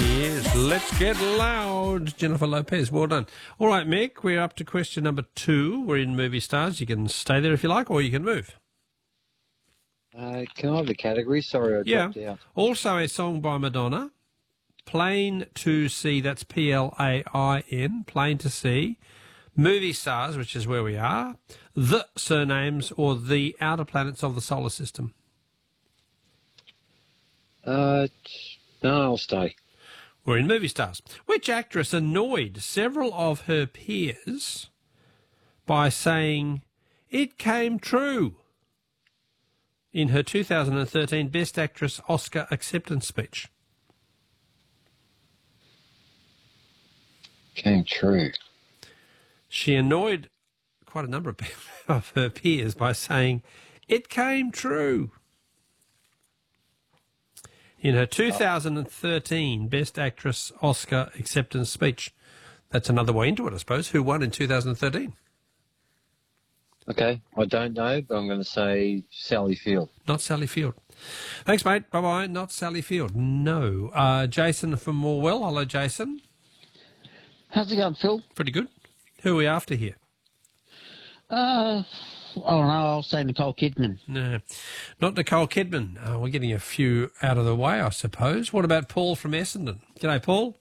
Yes, let's get loud. Jennifer Lopez, well done. All right, Mick, we're up to question number 2. We're in Movie Stars. You can stay there if you like, or you can move. Can I have the category? Sorry, I dropped out. Also a song by Madonna. Plain to See, that's Plain, Plain to See. Movie Stars, which is where we are. The Surnames, or The Outer Planets of the Solar System. No, I'll stay. We're in Movie Stars. Which actress annoyed several of her peers by saying, "It came true," in her 2013 Best Actress Oscar acceptance speech? Came true. She annoyed quite a number of her peers by saying, "It came true," in her 2013 Best Actress Oscar acceptance speech. That's another way into it, I suppose. Who won in 2013? Okay, I don't know, but I'm going to say Sally Field. Not Sally Field. Thanks, mate. Bye-bye. Not Sally Field. No. Jason from Morwell. Hello, Jason. How's it going, Phil? Pretty good. Who are we after here? I don't know. I'll say Nicole Kidman. No, not Nicole Kidman. We're getting a few out of the way, I suppose. What about Paul from Essendon? G'day, Paul.